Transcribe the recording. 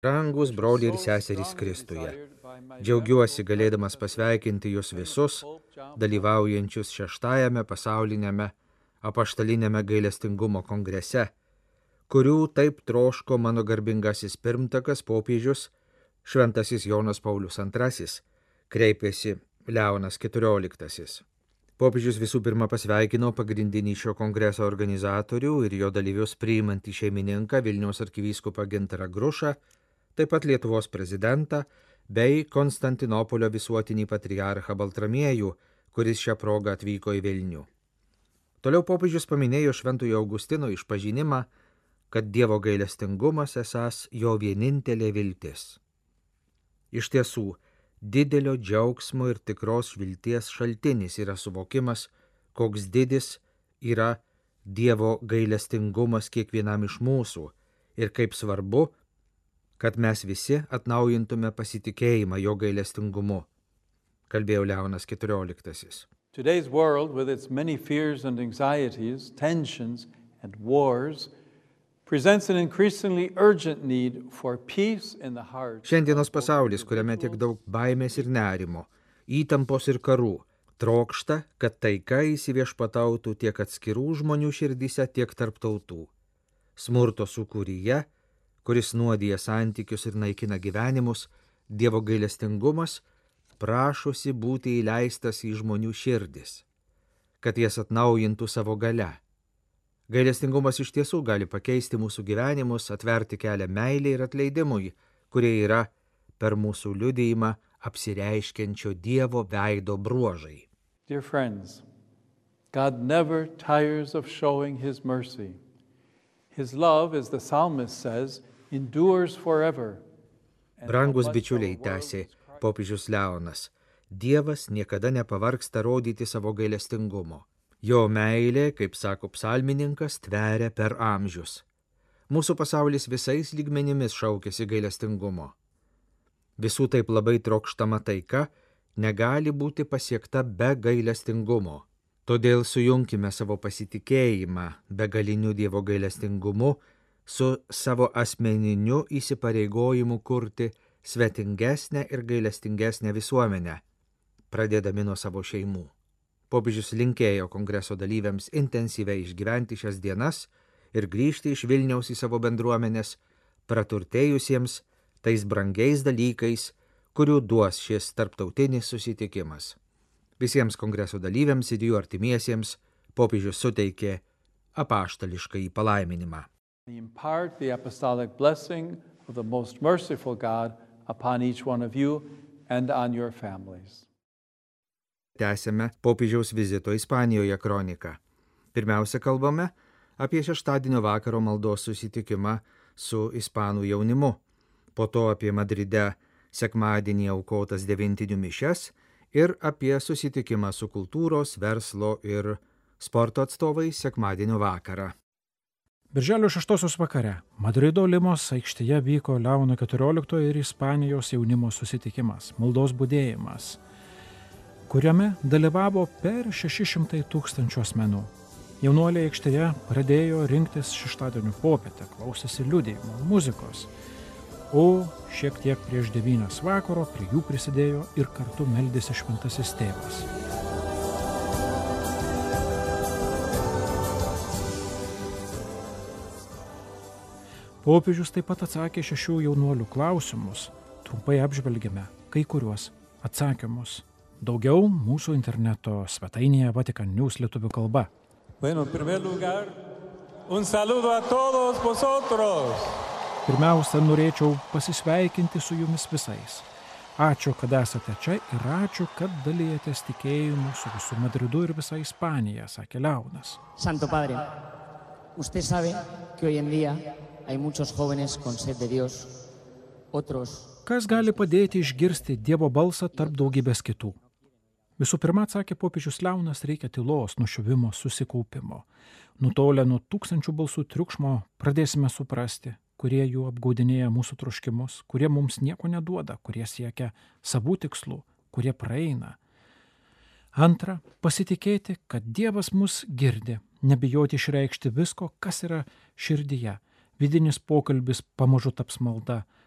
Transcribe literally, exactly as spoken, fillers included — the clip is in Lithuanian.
Brangus broliai ir seserys Kristuje, džiaugiuosi galėdamas pasveikinti jūs visus, dalyvaujančius šeštajame pasaulinėme apaštalinėme gailestingumo kongrese, kurių taip troško mano garbingasis pirmtakas popiežius šventasis Jonas Paulius antrasis, kreipėsi Leonas keturioliktasis. Popiežius visų pirma pasveikino pagrindinį šio kongreso organizatorių ir jo dalyvius priimantį šeimininką Vilniaus arkivyskupą Gintarą Grušą, taip pat Lietuvos prezidentą bei Konstantinopolio visuotinį patriarchą Baltramiejų, kuris šią progą atvyko į Vilnių. Toliau popiežius paminėjo Šventojo Augustino išpažinimą, kad Dievo gailestingumas esąs jo vienintelė viltis. Iš tiesų, didelio džiaugsmo ir tikros vilties šaltinis yra suvokimas, koks didis yra Dievo gailestingumas kiekvienam iš mūsų ir kaip svarbu, kad mes visi atnaujintume pasitikėjimą jo gailestingumu, kalbėjo Leonas keturioliktasis. Today's world, with its many fears and anxieties, tensions and wars, presents an increasingly urgent need for peace in the heart. Šiandienos pasaulis, kuriame tiek daug baimės ir nerimo, įtampos ir karų, trokšta, kad taika įsiviešpatautų tiek atskirų žmonių širdyse, tiek tarp tautų. Smurto sūkuryje, kuris nuodija santykius ir naikina gyvenimus, Dievo gailestingumas prašosi būti įleistas į žmonių širdis, kad jas atnaujintų savo galia. Gailestingumas iš tiesų gali pakeisti mūsų gyvenimus, atverti kelią meilei ir atleidimui, kurie yra per mūsų liudijimą apsireiškiančio Dievo veido bruožai. Dear friends, God never tires of showing his mercy. His love, as the psalmist says, endures forever. Brangus bičiuliai, tęsė popiežius Leonas, Dievas niekada nepavargsta rodyti savo gailestingumo. Jo meilė, kaip sako psalmininkas, tveria per amžius. Mūsų pasaulis visais lygmenimis šaukiasi gailestingumo. Visų taip labai trokštama taika negali būti pasiekta be gailestingumo. Todėl sujunkime savo pasitikėjimą begaliniu Dievo gailestingumu su savo asmeniniu įsipareigojimu kurti svetingesnę ir gailestingesnę visuomenę, pradėdami nuo savo šeimų. Popiežius linkėjo kongreso dalyviams intensyviai išgyventi šias dienas ir grįžti iš Vilniaus į savo bendruomenės, praturtėjusiems tais brangiais dalykais, kurių duos šis tarptautinis susitikimas. Visiems kongreso dalyviams ir jų artimiesiems popiežius suteikė apaštališkąjį palaiminimą. Impart the apostolic blessing of the most merciful God upon each one of you and on your families. Tęsėme popiežiaus vizito Ispanijoje kroniką. Pirmiausia, kalbame apie šeštadienio vakaro maldos susitikimą su ispanų jaunimu, po to apie Madride sekmadienį aukotas devintinių mišias ir apie susitikimą su kultūros, verslo ir sporto atstovais sekmadienio vakarą. Birželio šeštosios vakare Madrido Limos aikštėje vyko Leono keturioliktojo ir Ispanijos jaunimo susitikimas, maldos budėjimas, kuriame dalyvavo per šeši šimtai tūkstančių asmenų. Jaunuoliai aikštėje pradėjo rinktis šeštadienio popietę, klausėsi liudijimo, muzikos, o šiek tiek prieš devynias vakaro prie jų prisidėjo ir kartu meldėsi šventasis tėvas. Popiežius taip pat atsakė šešių jaunuolių klausimus. Trumpai apžvelgėme kai kuriuos atsakymus. Daugiau mūsų interneto svetainėje Vatican News lietuvių kalba. Bueno, en primer lugar, un saludo a todos vosotros. Pirmiausia, norėčiau pasisveikinti su jumis visais. Ačiū, kad esate čia ir ačiū, kad dalijatės tikėjimu su visu Madridu ir visa Ispanija, sakė Leonas. Santo Padre, usted sabe que hoy en día hay muchos jóvenes con sed de Dios, otros. Kas gali padėti išgirsti Dievo balsą tarp daugybės kitų? Visų pirma, atsakė popiežius Leonas, reikia tylos, nušvimo, susikaupimo. Nutolę nuo tūkstančių balsų triukšmo pradėsime suprasti, kurie jų apgaudinėja mūsų troškimus, kurie mums nieko neduoda, kurie siekia savų tikslų, kurie praeina. Antra, pasitikėti, kad Dievas mus girdi, nebijoti išreikšti visko, kas yra širdyje. Vidinis pokalbis pamažu taps malda,